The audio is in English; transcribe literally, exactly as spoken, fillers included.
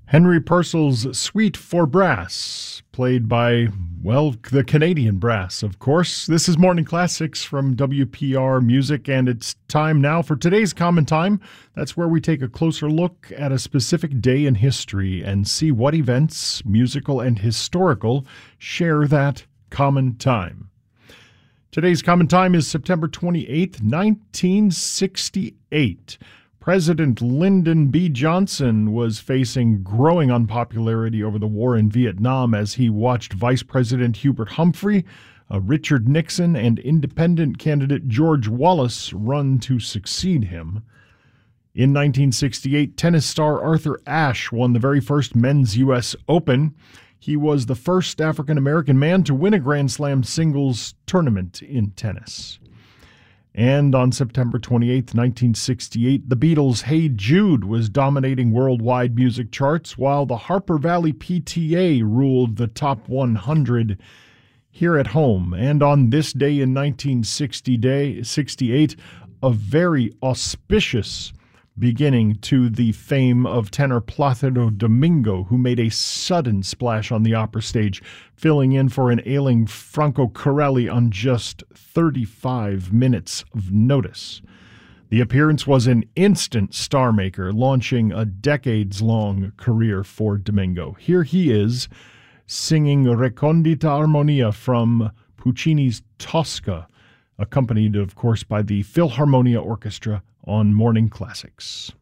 Henry Purcell's Suite for Brass, played by, well, the Canadian brass, of course. This is Morning Classics from W P R Music, and it's time now for today's Common Time. That's where we take a closer look at a specific day in history and see what events, musical and historical, share that common time. Today's Common Time is September twenty-eighth, nineteen sixty-eight. President Lyndon B. Johnson was facing growing unpopularity over the war in Vietnam as he watched Vice President Hubert Humphrey, uh, Richard Nixon, and independent candidate George Wallace run to succeed him. In nineteen sixty-eight, tennis star Arthur Ashe won the very first men's U S Open. He was the first African-American man to win a Grand Slam singles tournament in tennis. And on September twenty-eighth, nineteen sixty-eight, the Beatles' Hey Jude was dominating worldwide music charts, while the Harper Valley P T A ruled the top one hundred here at home. And on this day in nineteen sixty-eight, a very auspicious beginning to the fame of tenor Plácido Domingo, who made a sudden splash on the opera stage, filling in for an ailing Franco Corelli on just thirty-five minutes of notice. The appearance was an instant star maker, launching a decades-long career for Domingo. Here he is, singing Recondita Armonia from Puccini's Tosca, accompanied, of course, by the Philharmonia Orchestra on Morning Classics.